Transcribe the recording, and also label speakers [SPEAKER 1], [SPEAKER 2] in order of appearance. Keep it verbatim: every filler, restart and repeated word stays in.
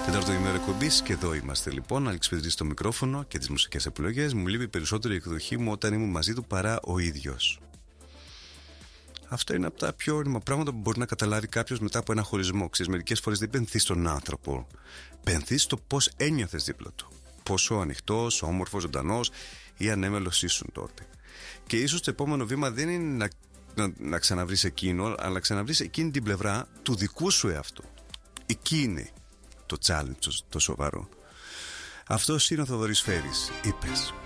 [SPEAKER 1] Τέταρτο ημέρα εκπομπής και εδώ είμαστε λοιπόν. Άλεξ Πετρής στο μικρόφωνο και τις μουσικές επιλογές. Μου λείπει περισσότερο η εκδοχή μου όταν ήμουν μαζί του παρά ο ίδιος. Αυτό είναι από τα πιο όρημα πράγματα που μπορεί να καταλάβει κάποιος μετά από ένα χωρισμό. Ξέρεις, μερικές φορές δεν πενθείς τον άνθρωπο. Πενθείς το πώς ένιωθες δίπλα του. Πόσο ανοιχτός, όμορφος, ζωντανός ή ανέμελος ήσουν τότε. Και ίσως το επόμενο βήμα δεν είναι να, να, να ξαναβρεις εκείνο, αλλά να ξαναβρεις εκείνη την πλευρά του δικού σου εαυτού. Εκεί είναι το challenge, το σοβαρό. Αυτός είναι ο Θοδωρής Φέρης. Είπες.